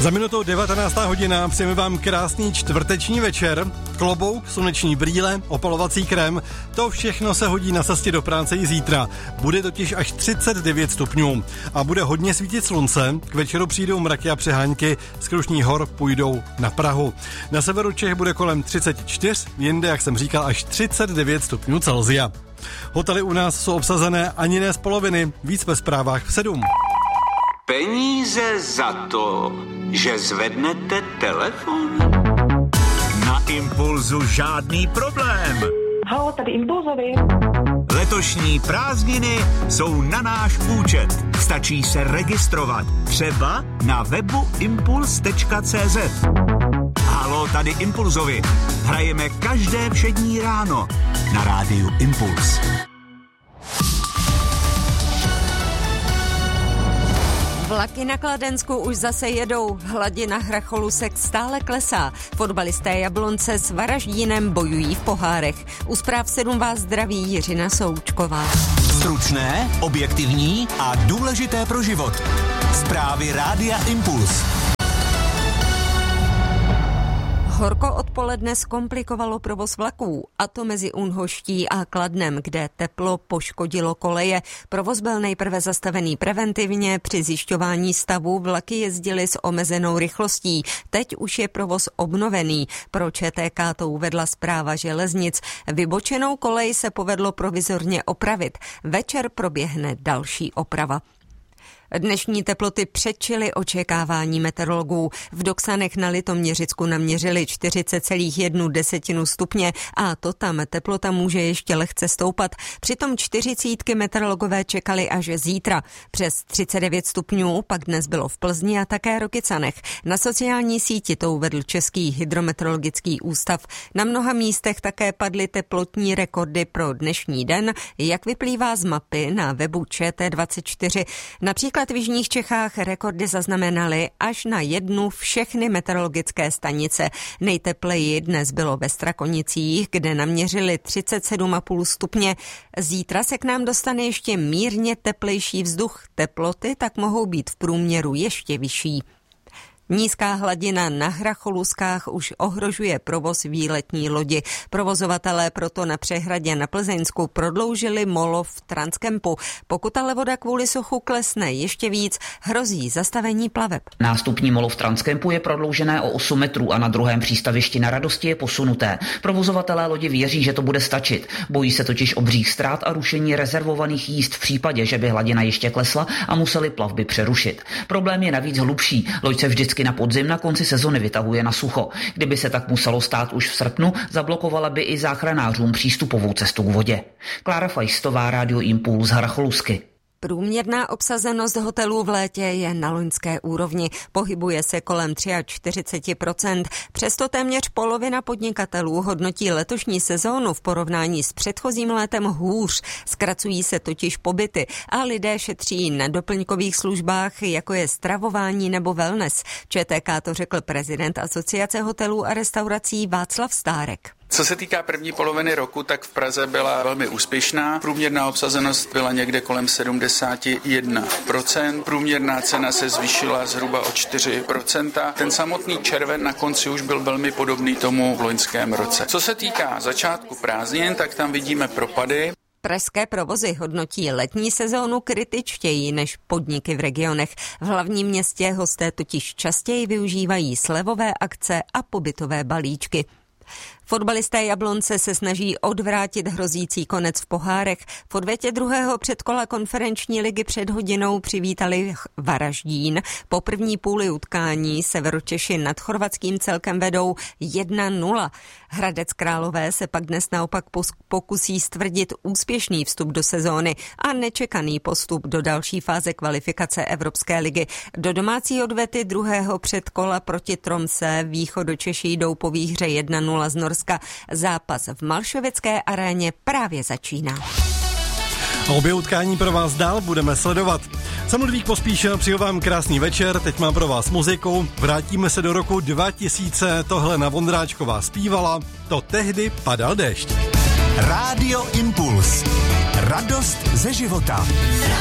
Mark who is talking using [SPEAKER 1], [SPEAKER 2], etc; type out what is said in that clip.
[SPEAKER 1] Za minutou 19. hodina přejeme vám krásný čtvrteční večer, klobouk, sluneční brýle, opalovací krém, to všechno se hodí na cestě do práce i zítra. Bude totiž až 39 stupňů a bude hodně svítit slunce, k večeru přijdou mraky a přehánky, z Krušných hor půjdou na Prahu. Na severu Čech bude kolem 34, jinde, jak jsem říkal, až 39 stupňů Celsia. Hotely u nás jsou obsazené ani ne z poloviny, víc ve zprávách v 7.
[SPEAKER 2] Peníze za to, že zvednete telefon?
[SPEAKER 3] Na Impulzu žádný problém.
[SPEAKER 4] Halo, tady Impulzovi.
[SPEAKER 3] Letošní prázdniny jsou na náš účet. Stačí se registrovat. Třeba na webu impuls.cz. Halo, tady Impulzovi. Hrajeme každé všední ráno na rádiu Impuls.
[SPEAKER 5] Vlaky na Kladensku už zase jedou, hladina Hracholusek stále klesá. Fotbalisté Jablonce s Varaždínem bojují v pohárech. U zpráv 7 vás zdraví Jiřina Součková.
[SPEAKER 3] Stručné, objektivní a důležité pro život. Zprávy rádia Impuls.
[SPEAKER 5] Horko odpoledne zkomplikovalo provoz vlaků, a to mezi Únhoští a Kladnem, kde teplo poškodilo koleje. Provoz byl nejprve zastavený preventivně, při zjišťování stavu vlaky jezdily s omezenou rychlostí. Teď už je provoz obnovený. Pro ČTK to uvedla Správa železnic. Vybočenou kolej se povedlo provizorně opravit. Večer proběhne další oprava. Dnešní teploty předčily očekávání meteorologů. V Doksanech na Litoměřicku naměřili 40,1 stupně a to tam teplota může ještě lehce stoupat. Přitom 40 meteorologové čekali až zítra. Přes 39 stupňů pak dnes bylo v Plzni a také Rokycanech. Na sociální síti to uvedl Český hydrometeorologický ústav. Na mnoha místech také padly teplotní rekordy pro dnešní den, jak vyplývá z mapy na webu ČT24. Například v jižních Čechách rekordy zaznamenaly až na jednu všechny meteorologické stanice. Nejtepleji dnes bylo ve Strakonicích, kde naměřili 37,5 stupně. Zítra se k nám dostane ještě mírně teplejší vzduch. Teploty tak mohou být v průměru ještě vyšší. Nízká hladina na Hracholuskách už ohrožuje provoz výletní lodi. Provozovatelé proto na přehradě na Plzeňsku prodloužili molo v Transkempu. Pokud ale voda kvůli suchu klesne ještě víc, hrozí zastavení plaveb.
[SPEAKER 6] Nástupní molo v Transkempu je prodloužené o 8 metrů a na druhém přístavišti na Radosti je posunuté. Provozovatelé lodi věří, že to bude stačit. Bojí se totiž obřích ztrát a rušení rezervovaných jízd v případě, že by hladina ještě klesla a museli plavby přerušit. Problém je navíc hlubší. Loď se vždycky na podzim na konci sezony vytahuje na sucho. Kdyby se tak muselo stát už v srpnu, zablokovala by i záchranářům přístupovou cestu k vodě. Klára Fajstová, Rádio Impuls, Hracholusky.
[SPEAKER 5] Průměrná obsazenost hotelů v létě je na loňské úrovni. Pohybuje se kolem 43%. Přesto téměř polovina podnikatelů hodnotí letošní sezónu v porovnání s předchozím létem hůř. Zkracují se totiž pobyty a lidé šetří na doplňkových službách, jako je stravování nebo wellness. ČTK to řekl prezident Asociace hotelů a restaurací Václav Stárek.
[SPEAKER 7] Co se týká první poloviny roku, tak v Praze byla velmi úspěšná. Průměrná obsazenost byla někde kolem 71%. Průměrná cena se zvýšila zhruba o 4%. Ten samotný červen na konci už byl velmi podobný tomu v loňském roce. Co se týká začátku prázdnin, tak tam vidíme propady.
[SPEAKER 5] Pražské provozy hodnotí letní sezónu kritičtěji než podniky v regionech. V hlavním městě hosté totiž častěji využívají slevové akce a pobytové balíčky. Fotbalisté Jablonce se snaží odvrátit hrozící konec v pohárech. V odvětě druhého předkola konferenční ligy před hodinou přivítali Varaždín. Po první půli utkání Severočeši nad chorvatským celkem vedou 1-0. Hradec Králové se pak dnes naopak pokusí stvrdit úspěšný vstup do sezóny a nečekaný postup do další fáze kvalifikace Evropské ligy. Do domácí odvety druhého předkola proti Tromsø Východočeši jdou po výhře 1-0 z Norska. Zápas v Malšovecké aréně právě začíná.
[SPEAKER 1] A obě utkání pro vás dál budeme sledovat. Jsem Ludvík Pospíšil, přeju vám krásný večer, teď mám pro vás muziku. Vrátíme se do roku 2000, tohle na Vondráčková zpívala, to tehdy padal déšť.
[SPEAKER 3] Rádio Impuls. Radost ze života.